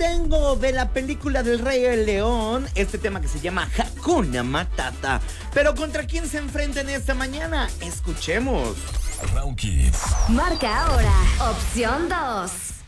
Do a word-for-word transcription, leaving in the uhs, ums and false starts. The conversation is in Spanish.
tengo de la película del Rey León, este tema que se llama Hakuna Matata. Pero ¿contra quién se enfrentan esta mañana? Escuchemos. Round Kids. Marca ahora, opción dos.